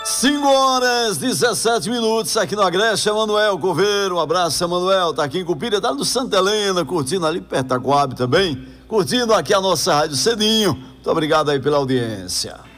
5h17 aqui no Agreste. Emanuel Coveiro, um abraço, Emanuel, tá aqui em Cupira, tá no Santa Helena, curtindo ali perto da Coab também, curtindo aqui a nossa rádio cedinho. Muito obrigado aí pela audiência.